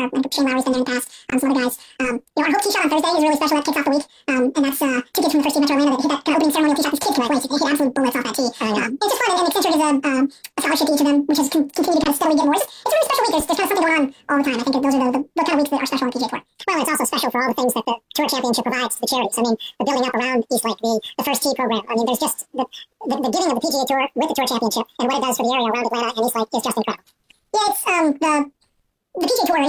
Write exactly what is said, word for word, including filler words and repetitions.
Tour. And Shane Lowry's been there in the past. Um, some other guys. Um, you know, our Hope Tee Shot on Thursday is really special. That kicks off the week. Um, and that's uh, two kids from the first team Metro Atlanta that hit that kind of opening ceremonial tee shot. These kids can play. They hit absolute bullets off that tee. Um, it's just fun. And, and Accenture gives a, um, a scholarship to each of them, which has con- continued to kind of steadily get more. It's, it's a really special week. There's, there's kind of something going on all the time. I think that those are the, the, the kind of weeks that are special on the P G A Tour. Well, it's also special for all the things that the Tour Championship provides to the charities. I mean, the building up around Eastlake, the, the first tee program. I mean, there's just the, the, the giving of the P G A Tour with the Tour Championship and what it does for the area around Atlanta and Eastlake is just incredible. Yeah, it's um, the, the P G A Tour